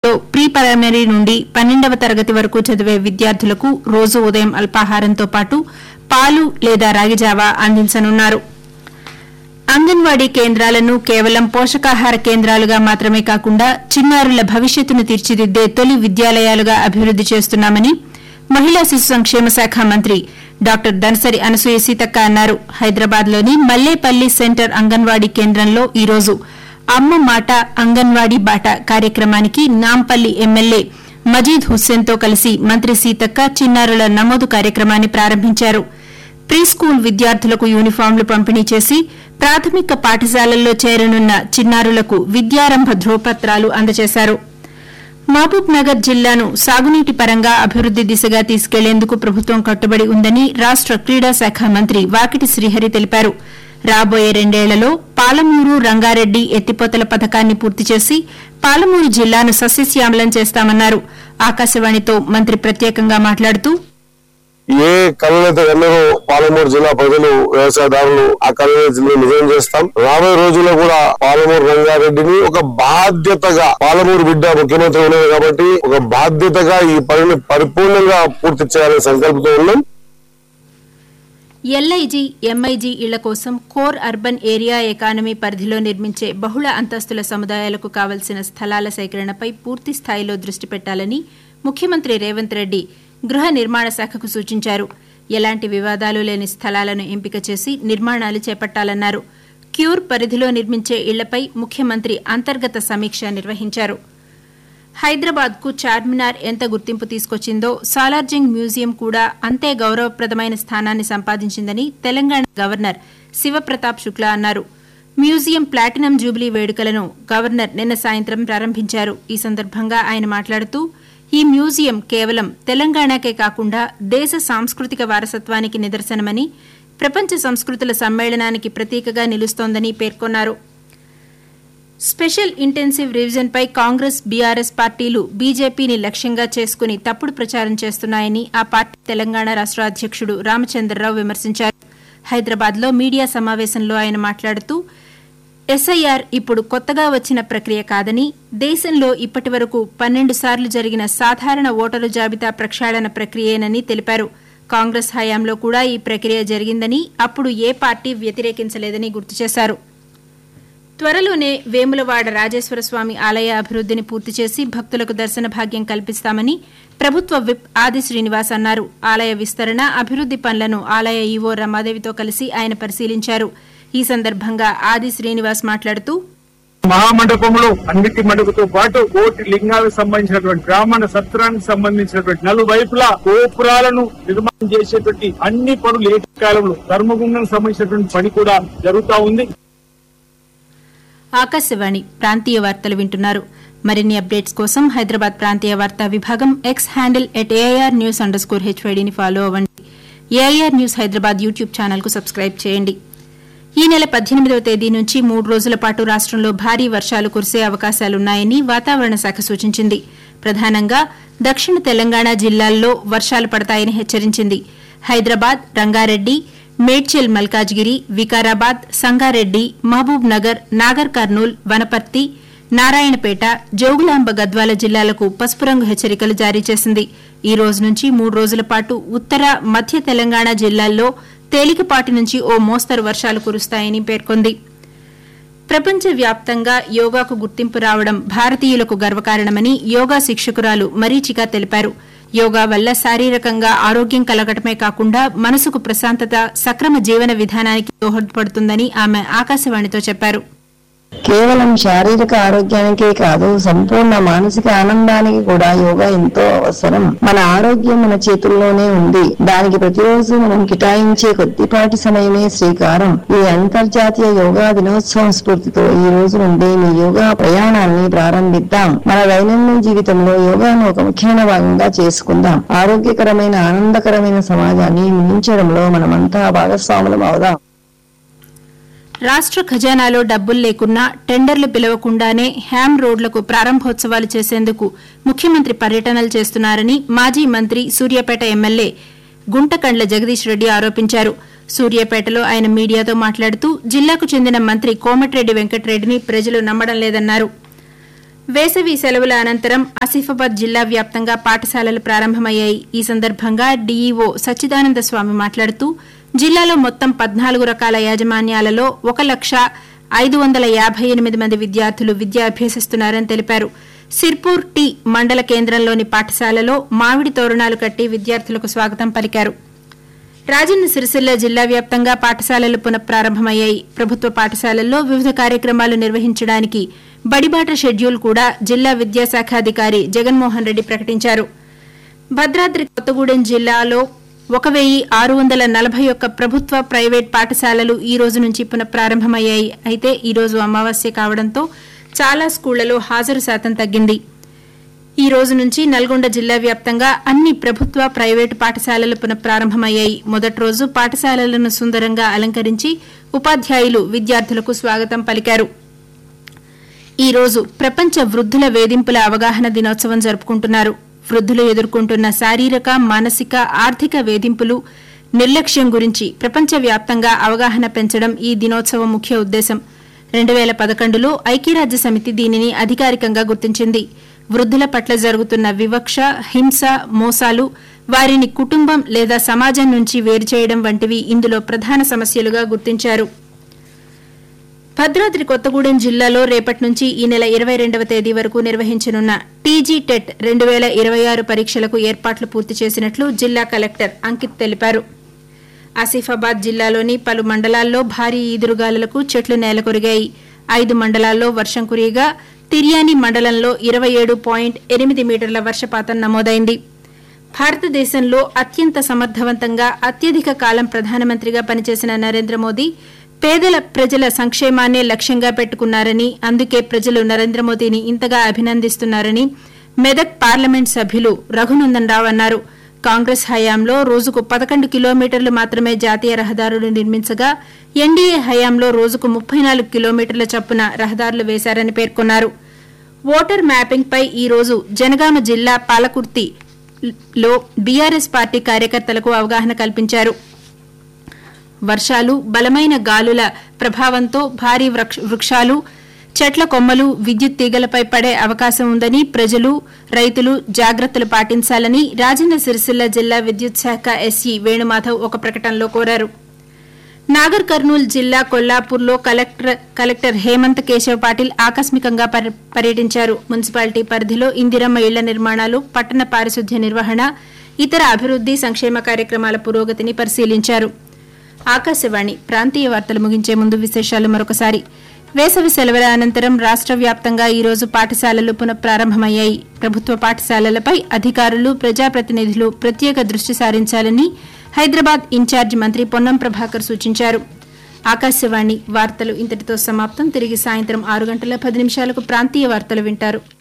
నిర్ణయంతో pre primary నుండి 12వ తరగతి వరకు చదివే విద్యార్థులకు రోజు ఉదయం అల్పాహారంతో పాటు పాలు లేదా రాగిజావా అందించనున్నారు. అంగన్వాడీ కేంద్రాలను కేవలం పోషకాహార కేంద్రాలుగా మాత్రమే కాకుండా చిన్నారుల భవిష్యత్తును తీర్చిదిద్దే తొలి విద్యాలయాలుగా అభివృద్ది చేస్తున్నామని మహిళా శిశు సంక్షేమ శాఖ మంత్రి డాక్టర్ దనసరి అనసూయ సీతక్క అన్నారు. హైదరాబాద్లోని మల్లేపల్లి సెంటర్ అంగన్వాడీ కేంద్రంలో ఈరోజు అమ్మ మాట అంగన్వాడీ బాట కార్యక్రమానికి నాంపల్లి ఎమ్మెల్యే మజీద్ హుస్సేన్తో కలిసి మంత్రి సీతక్క చిన్నారుల నమోదు కార్యక్రమాన్ని ప్రారంభించారు. ప్రీ స్కూల్ విద్యార్థులకు యూనిఫాంలు పంపిణీ చేసి ప్రాథమిక పాఠశాలల్లో చేరనున్న చిన్నారులకు విద్యారంభ ధ్రువపత్రాలు అందజేశారు. మహబూబ్ నగర్ జిల్లాను సాగునీటి పరంగా అభివృద్ది దిశగా తీసుకెళ్లేందుకు ప్రభుత్వం కట్టుబడి ఉందని రాష్ట క్రీడా శాఖ మంత్రి వాకిటి శ్రీహరి తెలిపారు. రాబోయే 2 ఏళ్లలో పాలమూరు రంగారెడ్డి ఎత్తిపోతల పథకాన్ని పూర్తి చేసి పాలమూరు జిల్లాను సస్యశ్యామలం చేస్తామన్నారు. ఆకాశవాణితో మంత్రి ప్రత్యేకంగా మాట్లాడుతూ ఏ కళనైతే కన్నారో పాలమూరు జిల్లా ప్రజలు వ్యవసాయదారులు ఆ కళని నిజం చేస్తాం. రాబోయే రోజుల్లో కూడా పాలమూరు రంగారెడ్డిని ఒక బాధ్యతగా పాలమూరు బిడ్డ ముఖ్యమంత్రి ఉన్నది కాబట్టి ఒక బాధ్యతగా ఈ పనిని పరిపూర్ణంగా పూర్తి చేయాలనే సంకల్పంతో ఉన్నాం. ఎల్ఐజీ ఎంఐజీ ఇళ్ల కోసం కోర్ అర్బన్ ఏరియా ఎకానమీ పరిధిలో నిర్మించే బహుళ అంతస్తుల సముదాయాలకు కావలసిన స్థలాల సేకరణపై పూర్తి స్థాయిలో దృష్టి పెట్టాలని ముఖ్యమంత్రి రేవంత్ రెడ్డి గృహ నిర్మాణ శాఖకు సూచించారు. ఎలాంటి వివాదాలు లేని స్థలాలను ఎంపిక చేసి నిర్మాణాలు చేపట్టాలన్నారు. క్యూర్ పరిధిలో నిర్మించే ఇళ్లపై ముఖ్యమంత్రి అంతర్గత సమీక్ష నిర్వహించారు. హైదరాబాద్కు చార్మినార్ ఎంత గుర్తింపు తీసుకొచ్చిందో సాలార్జంగ్ మ్యూజియం కూడా అంతే గౌరవప్రదమైన స్థానాన్ని సంపాదించిందని తెలంగాణ గవర్నర్ శివప్రతాప్ శుక్లా అన్నారు. మ్యూజియం ప్లాటినం జూబిలీ వేడుకలను గవర్నర్ నిన్న సాయంత్రం ప్రారంభించారు. ఈ సందర్భంగా ఆయన మాట్లాడుతూ ఈ మ్యూజియం కేవలం తెలంగాణకే కాకుండా దేశ సాంస్కృతిక వారసత్వానికి నిదర్శనమని, ప్రపంచ సంస్కృతుల సమ్మేళనానికి ప్రతీకగా నిలుస్తోందని పేర్కొన్నారు. స్పెషల్ ఇంటెన్సివ్ రివిజన్పై కాంగ్రెస్ బీఆర్ఎస్ పార్టీలు బీజేపీని లక్ష్యంగా చేసుకుని తప్పుడు ప్రచారం చేస్తున్నాయని ఆ పార్టీ తెలంగాణ రాష్ట అధ్యకుడు రామచంద్రరావు విమర్శించారు. హైదరాబాద్లో మీడియా సమావేశంలో ఆయన మాట్లాడుతూ ఎస్ఐఆర్ ఇప్పుడు కొత్తగా వచ్చిన ప్రక్రియ కాదని, దేశంలో ఇప్పటి వరకు 12 సార్లు జరిగిన సాధారణ ఓటరు జాబితా ప్రక్షాళన ప్రక్రియేనని తెలిపారు. కాంగ్రెస్ హయాంలో కూడా ఈ ప్రక్రియ జరిగిందని, అప్పుడు ఏ పార్టీ వ్యతిరేకించలేదని గుర్తు చేశారు. త్వరలోనే వేములవాడ రాజేశ్వరస్వామి ఆలయ అభివృద్దిని పూర్తి చేసి భక్తులకు దర్శన భాగ్యం కల్పిస్తామని ప్రభుత్వ విప్ ఆది శ్రీనివాస్ అన్నారు. ఆలయ విస్తరణ, అభివృద్ది పనులను ఆలయ ఈవో రమాదేవితో కలిసి ఆయన పరిశీలించారు. ఈ సందర్భంగా ఆది శ్రీనివాస్ మాట్లాడుతూ మహామండపంలో అన్నిటి మండపంతో పాటు 1 లింగాలకు సంబంధించినటువంటి బ్రాహ్మణ సత్రానికి సంబంధించినటువంటి నలువైపులా గోపురాలను నిర్మాణం చేసేటువంటి అన్ని పనులు ఏకకాలంలో ధర్మగుండానికి సంబంధించినటువంటి పని కూడా జరుగుతా ఉంది. ఆకాశవాణి ప్రాంతీయ వార్తలు వింటున్నారు. మరిన్ని అప్డేట్స్ కోసం హైదరాబాద్ ప్రాంతీయ వార్తా విభాగం ఎక్స్ హ్యాండిల్ @AIRnews_HYDని ఫాలో అవ్వండి. AIR news Hyderabad YouTube channel కు సబ్స్క్రైబ్ చేయండి. ఈ నెల 18వ తేదీ నుంచి 3 రోజుల పాటు రాష్టంలో భారీ వర్షాలు కురిసే అవకాశాలున్నాయని వాతావరణ శాఖ సూచించింది. ప్రధానంగా దక్షిణ తెలంగాణ జిల్లాల్లో వర్షాలు పడతాయని హెచ్చరించింది. హైదరాబాద్, రంగారెడ్డి, మేడ్చల్ మల్కాజ్గిరి, వికారాబాద్, సంగారెడ్డి, మహబూబ్ నగర్, నాగర్ కర్నూల్, వనపర్తి, నారాయణపేట, జోగులాంబ గద్వాల జిల్లాలకు పసుపు రంగు హెచ్చరికలు జారీ చేసింది. ఈ రోజు నుంచి 3 రోజుల పాటు ఉత్తర, మధ్య తెలంగాణ జిల్లాల్లో తేలికపాటి నుంచి ఓ మోస్తరు వర్షాలు కురుస్తాయని పేర్కొంది. ప్రపంచవ్యాప్తంగా యోగాకు గుర్తింపు రావడం భారతీయులకు గర్వకారణమని యోగా శిక్షకురాలు మరీచిక తెలిపారు. యోగా వల్ల శారీరకంగా ఆరోగ్యం కలగటమే కాకుండా మనసుకు ప్రశాంతత, సక్రమ జీవన విధానానికి దోహదపడుతుందని ఆమె ఆకాశవాణితో చెప్పారు. కేవలం శారీరక ఆరోగ్యానికే కాదు, సంపూర్ణ మానసిక ఆనందానికి కూడా యోగా ఎంతో అవసరం. మన ఆరోగ్యం మన చేతుల్లోనే ఉంది. దానికి ప్రతిరోజు మనం కేటాయించే కొద్దిపాటి సమయమే శ్రీకారం. ఈ అంతర్జాతీయ యోగా దినోత్సవం స్ఫూర్తితో ఈ రోజు నుండి మీ యోగా ప్రయాణాన్ని ప్రారంభిద్దాం. మన దైనందిన జీవితంలో యోగాను ఒక ముఖ్యమైన భాగంగా చేసుకుందాం. ఆరోగ్యకరమైన, ఆనందకరమైన సమాజాన్ని నిర్మించడంలో మనమంతా భాగస్వాములం అవుదాం. రాష్ట ఖజానాలో డబ్బులు లేకున్నా టెండర్లు పిలవకుండానే హ్యామ్ రోడ్లకు ప్రారంభోత్సవాలు చేసేందుకు ముఖ్యమంత్రి పర్యటనలు చేస్తున్నారని మాజీ మంత్రి సూర్యాపేట ఎమ్మెల్యే గుంటకండ్ల జగదీష్ రెడ్డి ఆరోపించారు. సూర్యాపేటలో ఆయన మీడియాతో మాట్లాడుతూ జిల్లాకు చెందిన మంత్రి కోమటిరెడ్డి వెంకటరెడ్డిని ప్రజలు నమ్మడం లేదన్నారు. వేసవి సెలవుల అనంతరం ఆసిఫాబాద్ జిల్లా వ్యాప్తంగా పాఠశాలలు ప్రారంభమయ్యాయి. ఈ సందర్భంగా డీఈఓ సచ్చిదానంద స్వామి మాట్లాడుతూ జిల్లాలో మొత్తం 14 రకాల యాజమాన్యాలలో 1,558 మంది విద్యార్థులు విద్య అభ్యసిస్తున్నారని తెలిపారు. సిర్పూర్ టీ మండల కేంద్రంలోని పాఠశాలలో మామిడి తోరణాలు కట్టి విద్యార్థులకు స్వాగతం పలికారు. రాజన్న సిరిసిల్ల జిల్లా వ్యాప్తంగా పాఠశాలలు పునఃప్రారంభమయ్యాయి. ప్రభుత్వ పాఠశాలల్లో వివిధ కార్యక్రమాలు నిర్వహించడానికి బడిబాట షెడ్యూల్ కూడా జిల్లా విద్యాశాఖాధికారి జగన్మోహన్ రెడ్డి ప్రకటించారు. భద్రాద్రి కొత్తగూడెం జిల్లాలో 1,641 ప్రభుత్వ ప్రైవేట్ పాఠశాలలు ఈ రోజు నుంచి పునఃప్రారంభమయ్యాయి. అయితే ఈ రోజు అమావాస్య కావడంతో చాలా స్కూళ్లలో హాజరు శాతం తగ్గింది. ఈ రోజు నుంచి నల్గొండ జిల్లా వ్యాప్తంగా అన్ని ప్రభుత్వ ప్రైవేటు పాఠశాలలు పునఃప్రారంభమయ్యాయి. మొదటి రోజు పాఠశాలలను సుందరంగా అలంకరించి ఉపాధ్యాయులు విద్యార్థులకు స్వాగతం పలికారు. ఈ రోజు ప్రపంచ వృద్ధుల వేధింపుల అవగాహన దినోత్సవం జరుపుకుంటున్నారు. వృద్ధులు ఎదుర్కొంటున్న శారీరక, మానసిక, ఆర్థిక వేధింపులు, నిర్లక్ష్యం గురించి ప్రపంచవ్యాప్తంగా అవగాహన పెంచడం ఈ దినోత్సవం ముఖ్య ఉద్దేశం. 2011లో ఐక్యరాజ్య సమితి దీనిని అధికారికంగా గుర్తించింది. వృద్ధుల పట్ల జరుగుతున్న వివక్ష, హింస, మోసాలు, వారిని కుటుంబం లేదా సమాజం నుంచి వేరుచేయడం వంటివి ఇందులో ప్రధాన సమస్యలుగా గుర్తించారు. భద్రాద్రి కొత్తగూడెం జిల్లాలో రేపటి నుంచి ఈ నెల 22వ తేదీ వరకు నిర్వహించనున్న టీజీ టెట్ 2026 పరీక్షలకు ఏర్పాట్లు పూర్తి చేసినట్లు జిల్లా కలెక్టర్ అంకిత్ తెలిపారు. ఆసిఫాబాద్ జిల్లాలోని పలు మండలాల్లో భారీ ఈదురుగాలులకు చెట్లు నేలకొరిగాయి. 5 మండలాల్లో వర్షం కురియగా తిర్యాని మండలంలో 27.8 మీటర్ల వర్షపాతం నమోదైంది. భారతదేశంలో అత్యంత సమర్థవంతంగా అత్యధిక కాలం ప్రధానమంత్రిగా పనిచేసిన నరేంద్ర మోదీ పేదల ప్రజల సంక్షేమాన్నే లక్ష్యంగా పెట్టుకున్నారని, అందుకే ప్రజలు నరేంద్ర మోదీని ఇంతగా అభినందిస్తున్నారని మెదక్ పార్లమెంట్ సభ్యులు రఘునందన్ రావు అన్నారు. కాంగ్రెస్ హయాంలో రోజుకు 11 కిలోమీటర్లు మాత్రమే జాతీయ రహదారులు నిర్మించగా ఎన్డీఏ హయాంలో రోజుకు 34 కిలోమీటర్ల చొప్పున రహదారులు వేశారని పేర్కొన్నారు. ఓటర్ మ్యాపింగ్ పై ఈ రోజు జనగామ జిల్లా పాలకుర్తిలో బీఆర్ఎస్ పార్టీ కార్యకర్తలకు అవగాహన కల్పించారు. వర్షాలు, బలమైన గాలుల ప్రభావంతో భారీ వృక్షాలు, చెట్ల కొమ్మలు, విద్యుత్ తీగలపై పడే అవకాశం ఉందని ప్రజలు, రైతులు జాగ్రత్తలు పాటించాలని రాజన్న సిరిసిల్ల జిల్లా విద్యుత్ శాఖ ఎస్ఈ వేణుమాధవ్ ఒక ప్రకటనలో కోరారు. నాగర్ కర్నూల్ జిల్లా కొల్లాపూర్లో కలెక్టర్ హేమంత్ కేశవ్ పాటిల్ ఆకస్మికంగా పర్యటించారు. మున్సిపాలిటీ పరిధిలో ఇందిరమ్మ ఇళ్ల నిర్మాణాలు, పట్టణ పారిశుద్ధ్య నిర్వహణ, ఇతర అభివృద్ది సంక్షేమ కార్యక్రమాల పురోగతిని పరిశీలించారు. ఆకాశవాణి ప్రాంతీయ వార్తలు ముగించే ముందు విశేషాలు మరొకసారి. వేసవి సెలవుల అనంతరం రాష్ట్ర వ్యాప్తంగా ఈ రోజు పాఠశాలలు పునఃప్రారంభమయ్యాయి. ప్రభుత్వ పాఠశాలలపై అధికారులు, ప్రజాప్రతినిధులు ప్రత్యేక దృష్టి సారించాలని హైదరాబాద్ ఇన్ఛార్జి మంత్రి పొన్నం ప్రభాకర్ సూచించారు. ఆకాశవాణి వార్తలు ఇంతటితో సమాప్తం. తిరిగి సాయంత్రం 6 గంటల 10 నిమిషాలకు ప్రాంతీయ వార్తలు వింటారు.